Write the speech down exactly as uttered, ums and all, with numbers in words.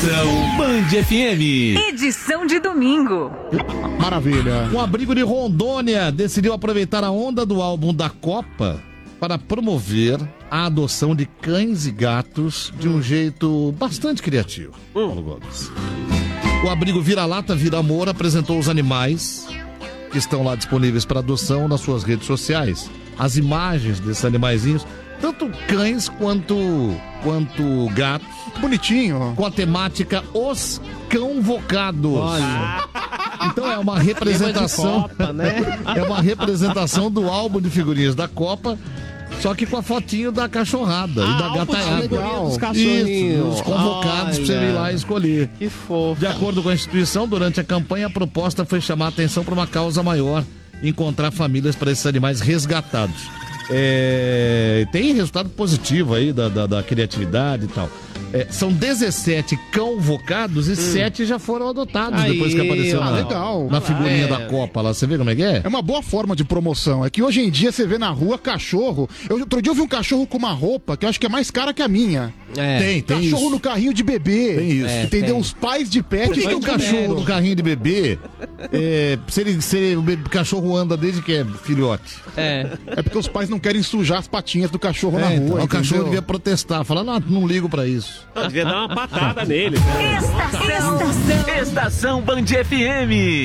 Estação Band F M. Edição de domingo. Maravilha. Um abrigo de Rondônia decidiu aproveitar a onda do álbum da Copa para promover a adoção de cães e gatos de um jeito bastante criativo. Paulo Gomes. O abrigo Vira-Lata Vira Amor apresentou os animais que estão lá disponíveis para adoção nas suas redes sociais. As imagens desses animaizinhos, tanto cães quanto, quanto gatos. Bonitinho. Com a temática Os Cãovocados. Olha. Então é uma representação. Copa, né? É uma representação do álbum de figurinhas da Copa, só que com a fotinho da cachorrada Ah, e da álbum de gataiada. figurinha dos Isso, cachorrinhos. os convocados para você ir lá e escolher. Que fofo. De acordo com a instituição, durante a campanha, a proposta foi chamar a atenção para uma causa maior: encontrar famílias para esses animais resgatados. É, tem resultado positivo aí da, da, da criatividade e tal. É, são dezessete cãovocados e sete já foram adotados Aí, depois que apareceu ó, na, legal. na figurinha É. da Copa lá. Você vê como é que é? É uma boa forma de promoção. É que hoje em dia você vê na rua cachorro. Eu, outro dia eu vi um cachorro com uma roupa que eu acho que é mais cara que a minha. É. Tem, tem Cachorro isso. no carrinho de bebê. Tem isso. É, Entendeu? tem. Os pais de pet. Por que, que estão o com cachorro medo. no carrinho de bebê, é, se, ele, se ele- o bebê- cachorro anda desde que é filhote? É. É porque os pais não querem sujar as patinhas do cachorro na É, então, rua. o cachorro entendeu? devia protestar, falar, não, não ligo pra isso. Devia dar uma patada nele. Estação. Estação Band F M.